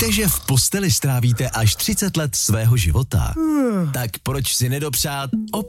Víte, že v posteli strávíte až 30 let svého života? Tak proč si nedopřát